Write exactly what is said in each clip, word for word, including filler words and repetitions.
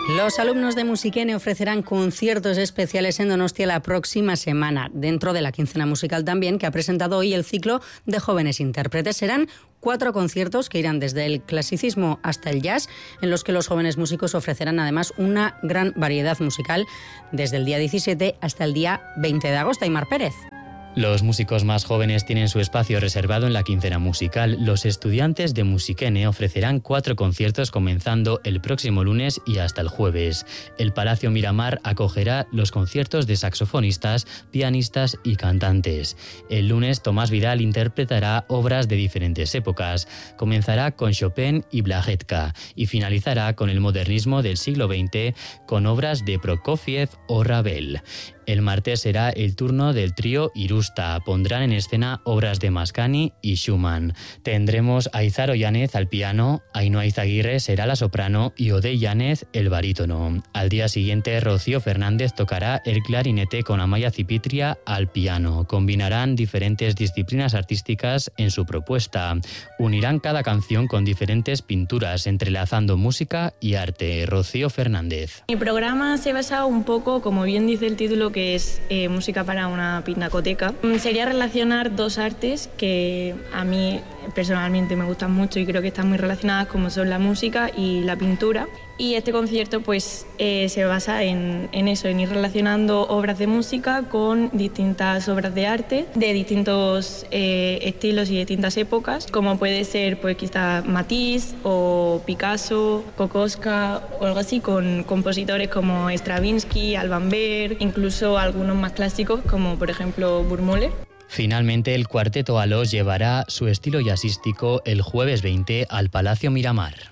Los alumnos de Musikene ofrecerán conciertos especiales en Donostia la próxima semana, dentro de la quincena musical también, que ha presentado hoy el ciclo de jóvenes intérpretes. Serán cuatro conciertos que irán desde el clasicismo hasta el jazz, en los que los jóvenes músicos ofrecerán además una gran variedad musical desde el día diecisiete hasta el día veinte de agosto. Aymar Pérez. Los músicos más jóvenes tienen su espacio reservado en la quincena musical. Los estudiantes de Musikene ofrecerán cuatro conciertos comenzando el próximo lunes y hasta el jueves. El Palacio Miramar acogerá los conciertos de saxofonistas, pianistas y cantantes. El lunes Tomás Vidal interpretará obras de diferentes épocas. Comenzará con Chopin y Blahetka y finalizará con el modernismo del siglo veinte con obras de Prokofiev o Ravel. El martes será el turno del trío Irusta. Pondrán en escena obras de Mascagni y Schumann. Tendremos a Izaro Yánez al piano, Ainhoa Izaguirre será la soprano y Odey Yánez el barítono. Al día siguiente, Rocío Fernández tocará el clarinete con Amaya Zipitria al piano. Combinarán diferentes disciplinas artísticas en su propuesta. Unirán cada canción con diferentes pinturas, entrelazando música y arte. Rocío Fernández. Mi programa se basa un poco, como bien dice el título, que es eh, música para una pinacoteca. Sería relacionar dos artes que a mí personalmente me gustan mucho y creo que están muy relacionadas, como son la música y la pintura. Y este concierto pues eh, se basa en, en eso, en ir relacionando obras de música con distintas obras de arte de distintos eh, estilos y distintas épocas, como puede ser pues quizá Matisse o Picasso, Kokoschka o algo así, con compositores como Stravinsky, Alban Berg, incluso algunos más clásicos como por ejemplo Burgmüller. Finalmente, el Cuarteto Alos llevará su estilo jazzístico el jueves veinte al Palacio Miramar.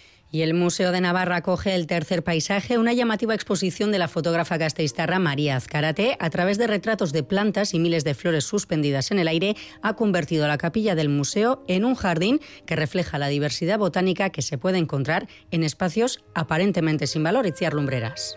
Y el Museo de Navarra acoge El tercer paisaje, una llamativa exposición de la fotógrafa gasteiztarra María Azcárate. A través de retratos de plantas y miles de flores suspendidas en el aire, ha convertido la capilla del museo en un jardín que refleja la diversidad botánica que se puede encontrar en espacios aparentemente sin valor. Itziar Lumbreras.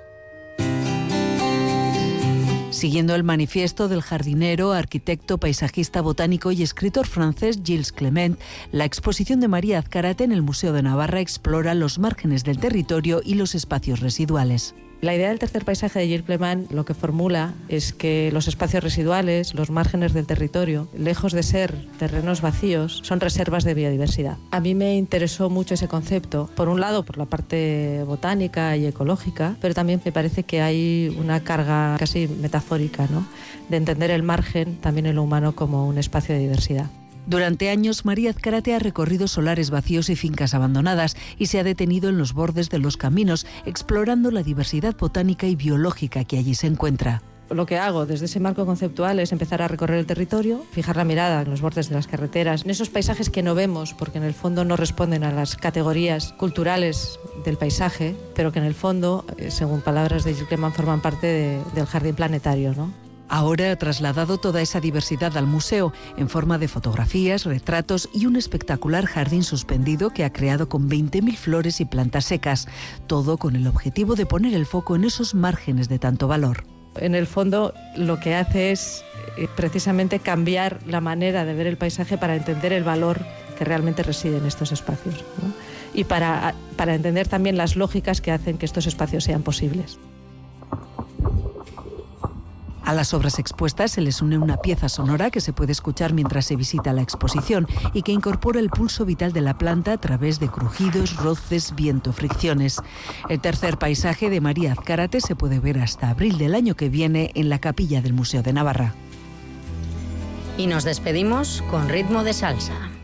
Siguiendo el manifiesto del jardinero, arquitecto, paisajista, botánico y escritor francés Gilles Clement, la exposición de María Azcárate en el Museo de Navarra explora los márgenes del territorio y los espacios residuales. La idea del tercer paisaje de Gilles Clement lo que formula es que los espacios residuales, los márgenes del territorio, lejos de ser terrenos vacíos, son reservas de biodiversidad. A mí me interesó mucho ese concepto, por un lado por la parte botánica y ecológica, pero también me parece que hay una carga casi metafórica, ¿no?, de entender el margen también en lo humano como un espacio de diversidad. Durante años, María Azcárate ha recorrido solares vacíos y fincas abandonadas y se ha detenido en los bordes de los caminos, explorando la diversidad botánica y biológica que allí se encuentra. Lo que hago desde ese marco conceptual es empezar a recorrer el territorio, fijar la mirada en los bordes de las carreteras, en esos paisajes que no vemos porque en el fondo no responden a las categorías culturales del paisaje, pero que en el fondo, según palabras de Gilles Clement, forman parte de, del jardín planetario, ¿no? Ahora ha trasladado toda esa diversidad al museo en forma de fotografías, retratos y un espectacular jardín suspendido que ha creado con veinte mil flores y plantas secas, todo con el objetivo de poner el foco en esos márgenes de tanto valor. En el fondo lo que hace es eh, precisamente cambiar la manera de ver el paisaje para entender el valor que realmente reside en estos espacios, ¿no? Y para, para entender también las lógicas que hacen que estos espacios sean posibles. A las obras expuestas se les une una pieza sonora que se puede escuchar mientras se visita la exposición y que incorpora el pulso vital de la planta a través de crujidos, roces, viento, fricciones. El tercer paisaje de María Azcárate se puede ver hasta abril del año que viene en la capilla del Museo de Navarra. Y nos despedimos con ritmo de salsa.